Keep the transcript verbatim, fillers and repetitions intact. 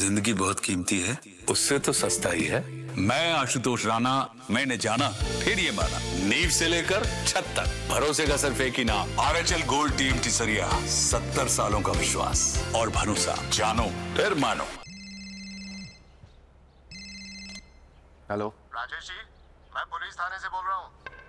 जिंदगी बहुत कीमती है। उससे तो सस्ता ही है। मैं आशुतोष राणा, मैंने जाना फिर ये माना, नींव से लेकर छत तक भरोसे का सिर्फ एक ही नाम, आरएचएल गोल्ड टीम टिसरिया। सत्तर सालों का विश्वास और भरोसा, जानो फिर मानो। हेलो राजेश जी, मैं पुलिस थाने से बोल रहा हूँ।